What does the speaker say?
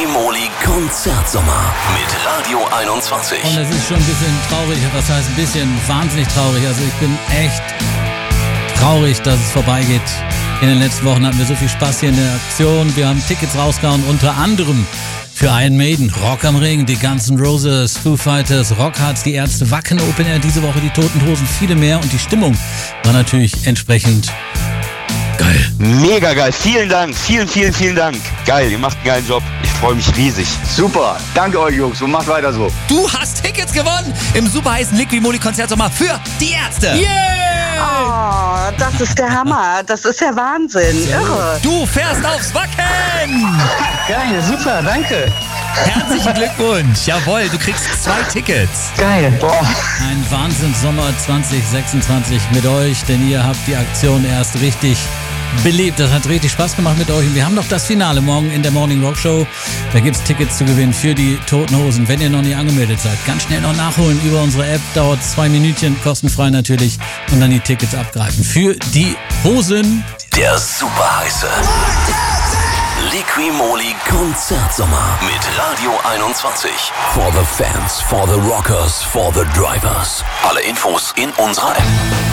Liqui-Moly Konzertsommer mit Radio 21. Und es ist schon ein bisschen traurig, was heißt ein bisschen, wahnsinnig traurig. Also ich bin echt traurig, dass es vorbeigeht. In den letzten Wochen hatten wir so viel Spaß hier in der Aktion. Wir haben Tickets rausgehauen, unter anderem für Iron Maiden, Rock am Ring, die Guns N' Roses, Foo Fighters, Rockharz, die Ärzte, Wacken Open Air, diese Woche die Toten Hosen, viele mehr. Und die Stimmung war natürlich entsprechend geil. Mega geil. Vielen Dank. Vielen Dank. Geil, ihr macht einen geilen Job. Ich freue mich riesig. Super. Danke euch, Jungs. Und macht weiter so. Du hast Tickets gewonnen im super heißen Liqui-Moly Konzertsommer für die Ärzte. Oh, das ist der Hammer. Das ist ja Wahnsinn. Irre. Du fährst aufs Wacken. Geil, super. Danke. Herzlichen Glückwunsch. Jawohl, du kriegst 2 Tickets. Geil. Boah. Ein Wahnsinns-Sommer 2026 mit euch, denn ihr habt die Aktion erst richtig belebt. Das hat richtig Spaß gemacht mit euch. Und wir haben noch das Finale morgen in der Morning Rock Show. Da gibt es Tickets zu gewinnen für die Toten Hosen. Wenn ihr noch nicht angemeldet seid, ganz schnell noch nachholen über unsere App. Dauert 2 Minütchen, kostenfrei natürlich. Und dann die Tickets abgreifen für die Hosen. Der super heiße Liqui-Moly Konzertsommer mit Radio 21. For the fans, for the rockers, for the drivers. Alle Infos in unserer App.